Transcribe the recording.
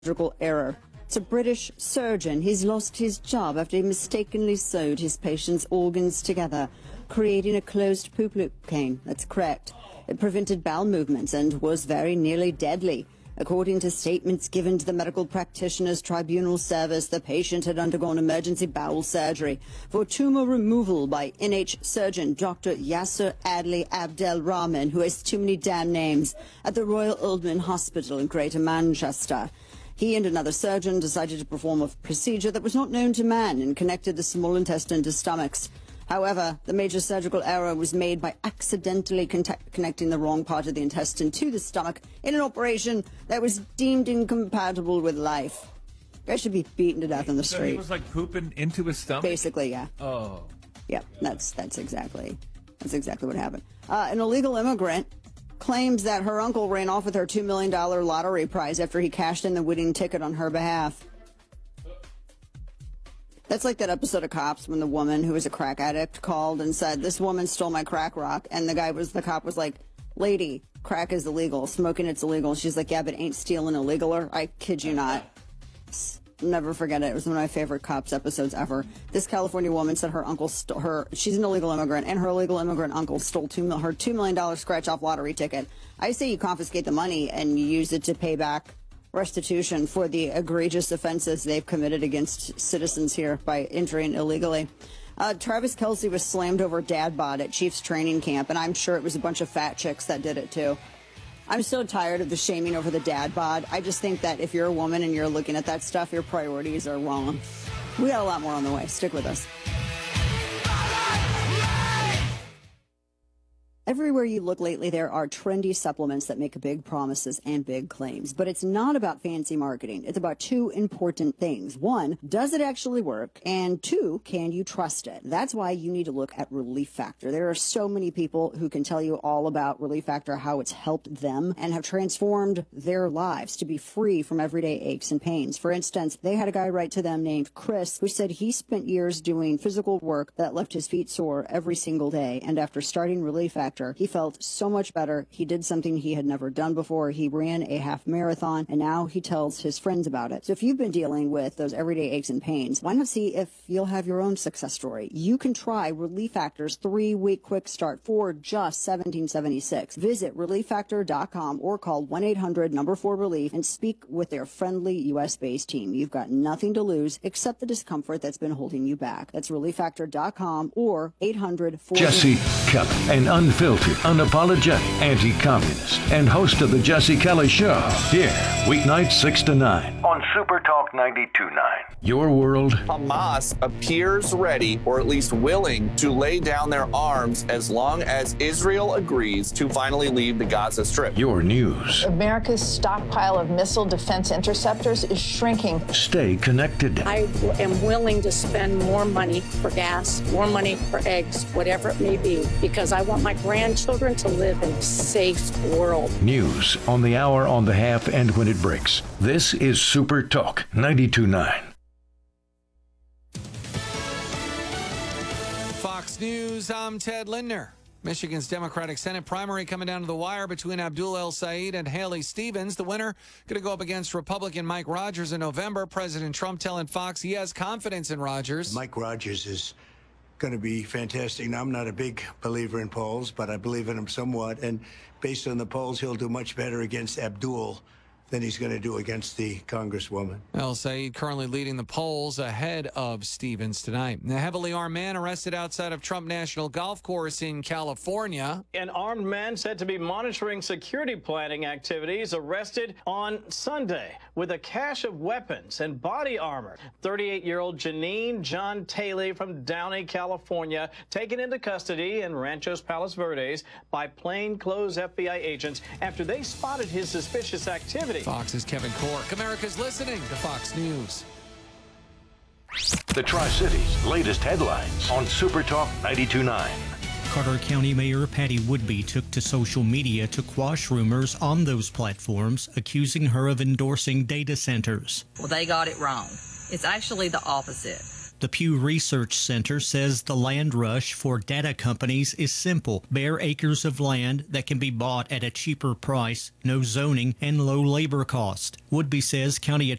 surgical error. It's a British surgeon. He's lost his job after he mistakenly sewed his patient's organs together, creating a closed poop loop cane. That's correct. It prevented bowel movements and was very nearly deadly. According to statements given to the Medical Practitioners Tribunal Service, the patient had undergone emergency bowel surgery for tumor removal by NH surgeon Dr. Yasser Adli Abdel Rahman, who has too many damn names, at the Royal Oldham Hospital in Greater Manchester. He and another surgeon decided to perform a procedure that was not known to man and connected the small intestine to stomachs. However, the major surgical error was made by accidentally connecting the wrong part of the intestine to the stomach in an operation that was deemed incompatible with life. Guy should be beaten to death on the street. He was like pooping into his stomach? Basically, yeah. Oh. Yeah, that's exactly what happened. An illegal immigrant claims that her uncle ran off with her $2 million lottery prize after he cashed in the winning ticket on her behalf. That's like that episode of Cops when the woman who was a crack addict called and said, "This woman stole my crack rock." And the cop was like, "Lady, crack is illegal. Smoking it's illegal." She's like, "Yeah, but ain't stealing illegaler?" I kid you not. Never forget it. It was one of my favorite Cops episodes ever. This California woman said her uncle stole her. She's an illegal immigrant, and her illegal immigrant uncle stole her $2 million scratch-off lottery ticket. I say you confiscate the money and you use it to pay back restitution for the egregious offenses they've committed against citizens here by entering illegally. Travis Kelce was slammed over dad bod at Chiefs training camp, and I'm sure it was a bunch of fat chicks that did it too. I'm so tired of the shaming over the dad bod. I just think that if you're a woman and you're looking at that stuff, your priorities are wrong. We got a lot more on the way. Stick with us. Everywhere you look lately, there are trendy supplements that make big promises and big claims. But it's not about fancy marketing. It's about two important things. One, does it actually work? And two, can you trust it? That's why you need to look at Relief Factor. There are so many people who can tell you all about Relief Factor, how it's helped them and have transformed their lives to be free from everyday aches and pains. For instance, they had a guy write to them named Chris who said he spent years doing physical work that left his feet sore every single day. And after starting Relief Factor, he felt so much better. He did something he had never done before. He ran a half marathon, and now he tells his friends about it. So if you've been dealing with those everyday aches and pains, why not see if you'll have your own success story? You can try Relief Factor's 3-week quick start for just $17.76. Visit ReliefFactor.com or call 1-800-4RELIEF and speak with their friendly U.S.-based team. You've got nothing to lose except the discomfort that's been holding you back. That's ReliefFactor.com or 800-4RELIEF. Jesse Kelly, an unfiltered, unapologetic anti-communist and host of the Jesse Kelly Show. Here, weeknights 6 to 9 on Super Talk 92.9. Your world. Hamas appears ready, or at least willing, to lay down their arms as long as Israel agrees to finally leave the Gaza Strip. Your news. America's stockpile of missile defense interceptors is shrinking. Stay connected. I am willing to spend more money for gas, more money for eggs, whatever it may be, because I want my grandchildren to live in a safe world. News on the hour, on the half, and when it breaks. This is Super Talk 92.9. Fox News, I'm Ted Lindner. Michigan's Democratic Senate primary coming down to the wire between Abdul El-Sayed and Haley Stevens. The winner going to go up against Republican Mike Rogers in November. President Trump telling Fox he has confidence in Rogers. Mike Rogers is going to be fantastic. Now, I'm not a big believer in polls, but I believe in him somewhat. And based on the polls, he'll do much better against Abdul than he's going to do against the Congresswoman. El-Sayed currently leading the polls ahead of Stevens tonight. The heavily armed man arrested outside of Trump National Golf Course in California. An armed man said to be monitoring security planning activities arrested on Sunday with a cache of weapons and body armor. 38-year-old Janine John Taylor from Downey, California, taken into custody in Ranchos Palos Verdes by plainclothes FBI agents after they spotted his suspicious activity. Fox's Kevin Cork. America's listening to Fox News. The Tri-Cities' latest headlines on Super Talk 92.9. Carter County Mayor Patty Woodby took to social media to quash rumors on those platforms, accusing her of endorsing data centers. Well, they got it wrong. It's actually the opposite. The Pew Research Center says the land rush for data companies is simple. Bare acres of land that can be bought at a cheaper price, no zoning, and low labor cost. Woodby says County